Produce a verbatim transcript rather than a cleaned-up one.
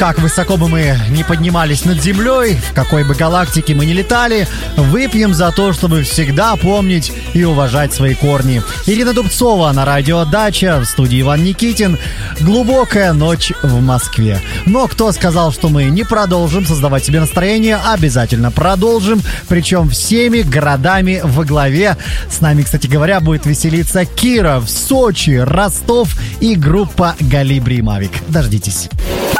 Как высоко бы мы ни поднимались над землей, в какой бы галактике мы ни летали, выпьем за то, чтобы всегда помнить и уважать свои корни. Ирина Дубцова на радио «Дача», в студии Иван Никитин. Глубокая ночь в Москве. Но кто сказал, что мы не продолжим создавать себе настроение? Обязательно продолжим, причем всеми городами во главе. С нами, кстати говоря, будет веселиться Киров, Сочи, Ростов и группа «Галибри и Мавик». Дождитесь.